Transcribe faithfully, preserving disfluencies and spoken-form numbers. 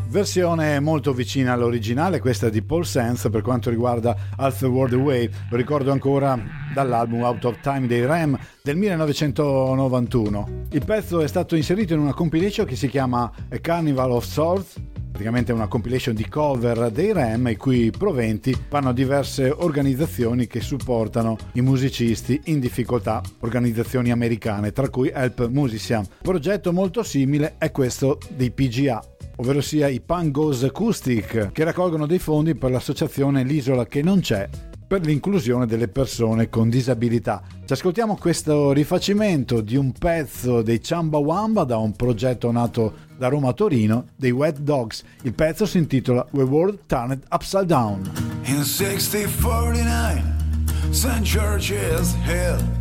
Versione molto vicina all'originale, questa di Paul Sands per quanto riguarda Half the World Away, lo ricordo ancora dall'album Out of Time dei R E M del millenovecentonovantuno. Il pezzo è stato inserito in una compilation che si chiama A Carnival of Souls, praticamente una compilation di cover dei R E M, i cui proventi vanno a diverse organizzazioni che supportano i musicisti in difficoltà, organizzazioni americane, tra cui Help Musician. Progetto molto simile è questo dei P G A, ovvero sia i Punk Goes Acoustic, che raccolgono dei fondi per l'associazione L'isola che non c'è, per l'inclusione delle persone con disabilità. Ci ascoltiamo questo rifacimento di un pezzo dei Chumbawamba da un progetto nato da Roma a Torino, dei Wet Dogs. Il pezzo si intitola The World Turned Upside Down. In sixty forty-nine, Saint George's Hill,